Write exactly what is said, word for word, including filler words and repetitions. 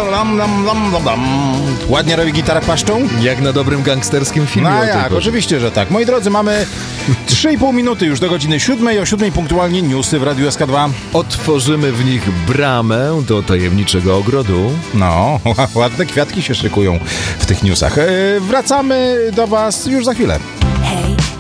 lam, lam, lam, lam, lam. Ładnie robi gitarę paszczą? Jak na dobrym gangsterskim filmie. No jak, oczywiście, że tak. Moi drodzy, mamy trzy i pół minuty już do godziny siódmej. O siódmej punktualnie newsy w Radiu S K dwa. Otworzymy w nich bramę do tajemniczego ogrodu. No, ładne kwiatki się szykują w tych newsach. Wracamy do was już za chwilę.